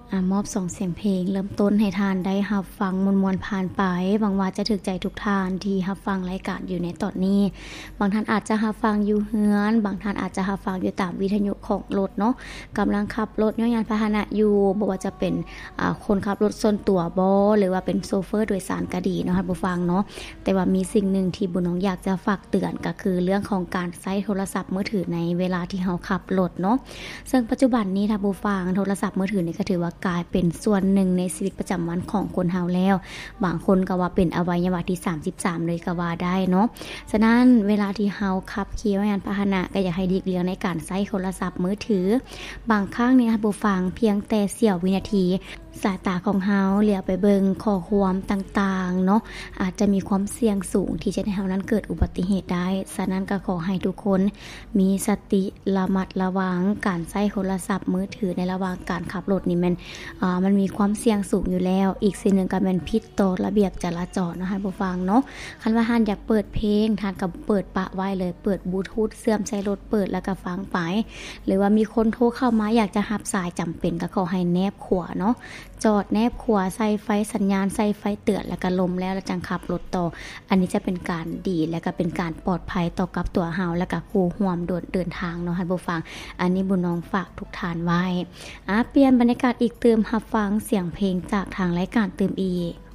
มอบ2เสียงเพลงเริ่มต้นให้ทานได้รับฟังมวลๆผ่านไปหวังว่าจะถึกใจทุกท่านที่รับฟังรายการอยู่ในตอนนี้บางท่านอาจจะรับฟังอยู่เรือนบางท่านอาจจะรับฟังอยู่ตามวิทยุของรถเนาะกำลังขับรถยานพาหนะอยู่บ่ว่าจะเป็นคนขับรถส่วนตัวบ่หรือว่าเป็นโชเฟอร์โดยสารก็ดีเนาะท่านผู้ฟังเนาะแต่ว่ามีสิ่งหนึ่งที่บุญน้องอยากจะฝากเตือนก็คือเรื่องของการใช้โทรศัพท์มือถือในเวลาที่เราขับรถเนาะซึ่งปัจจุบันนี้ท่านผู้ฟังโทรศัพท์มือถือนี่ก็ถือว่ากลายเป็นส่วนหนึ่งในชีวิตประจำวันของคนเฮาแล้วบางคนก็ว่าเป็นอวัยวะที่33เลยก็ว่าได้เนาะฉะนั้นเวลาที่เฮาขับขี่ยานพาหนะก็อยากให้หลีกเลี่ยงในการใช้โทรศัพท์มือถือบางครั้งเนี่ยท่านผู้ฟังเพียงแต่เสี้ยววินาทีสายตาของเฮาเหลียวไปเบิงข้อความต่างๆเนาะอาจจะมีความเสี่ยงสูงที่จะให้เฮานั้นเกิดอุบัติเหตุได้ฉะนั้นก็ขอให้ทุกคนมีสติระมัดระวังการใช้โทรศัพท์มือถือในระหว่างการขับรถนี่มันมีความเสี่ยงสูงอยู่แล้วอีกสิ่งหนึ่งก็เป็นผิดต่อระเบียบจราจรนะคะผู้ฟังเนาะคันว่าท่านอยากเปิดเพลงท่านก็เปิดปะไว้เลยเปิดบลูทูธเสื่อมใช้รถเปิดแล้วก็ฟังไปหรือว่ามีคนโทรเข้ามาอยากจะรับสายจำเป็นก็ขอให้แนบขวาเนาะจอดแนบขวาใส่ไฟสัญญาณใส่ไฟเตือนแล้วก็ลมแล้วจังขับรถต่ออันนี้จะเป็นการดีและก็เป็นการปลอดภัยต่อกับตัวเฮาและก็ผู้ร่วมเดินทางเนาะท่านผู้ฟังอันนี้บุญน้องฝากทุกท่านไว้เปลี่ยนบรรยากาศอีกเติมรับฟังเสียงเพลงจากทางรายการเติมอีก